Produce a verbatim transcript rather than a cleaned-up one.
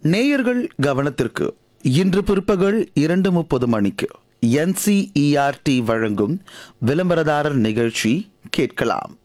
நேயர்கள் கவனத்திற்கு இன்று பிற்பகல் இரண்டு முப்பது மணிக்கு என்சிஇஆர்டி வழங்கும் விளம்பரதாரர் நிகழ்ச்சி கேட்கலாம்.